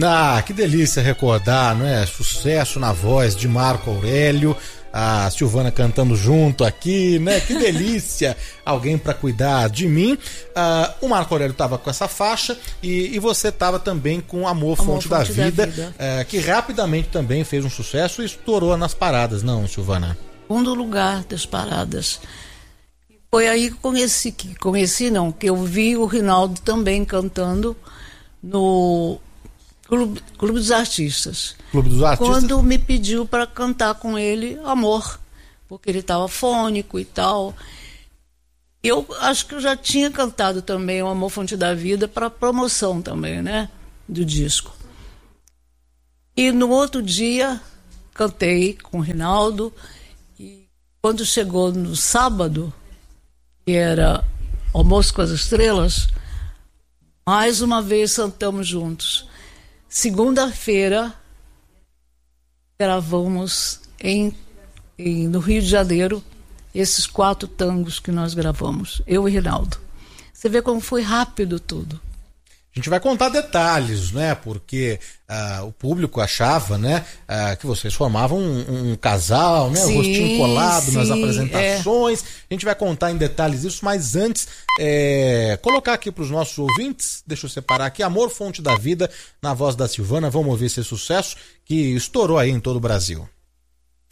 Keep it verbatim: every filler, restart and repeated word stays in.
Ah, que delícia recordar, não é? Sucesso na voz de Marco Aurélio, a Silvana cantando junto aqui, né? Que delícia! Alguém para cuidar de mim. Ah, o Marco Aurélio estava com essa faixa e, e você estava também com Amor, Amor Fonte, Fonte da, da Vida, vida. Eh, que rapidamente também fez um sucesso e estourou nas paradas, não, Silvana? Segundo lugar das paradas. Foi aí que conheci, que conheci não, que eu vi o Rinaldo também cantando no Clube, Clube dos Artistas. Clube dos Artistas? Quando me pediu para cantar com ele Amor, porque ele estava fônico e tal. Eu acho que eu já tinha cantado também o Amor Fonte da Vida para promoção também, né, do disco. E no outro dia cantei com o Rinaldo e quando chegou no sábado, que era Almoço com as Estrelas, mais uma vez cantamos juntos. Segunda-feira gravamos em, em, no Rio de Janeiro esses quatro tangos que nós gravamos, eu e Rinaldo. Você vê como foi rápido tudo. A gente vai contar detalhes, né? Porque uh, o público achava, né, uh, que vocês formavam um, um casal, né? Sim, o rostinho colado sim, nas apresentações. É. A gente vai contar em detalhes isso, mas antes, é, colocar aqui para os nossos ouvintes, deixa eu separar aqui, Amor Fonte da Vida, na voz da Silvana. Vamos ouvir esse sucesso que estourou aí em todo o Brasil.